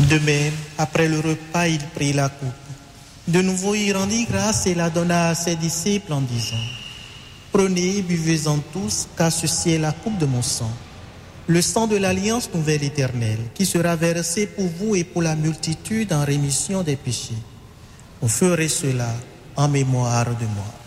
De même, après le repas, il prit la coupe. De nouveau, il rendit grâce et la donna à ses disciples en disant: Prenez et buvez-en tous, car ceci est la coupe de mon sang, le sang de l'alliance nouvelle éternelle, qui sera versé pour vous et pour la multitude en rémission des péchés. Vous ferez cela en mémoire de moi.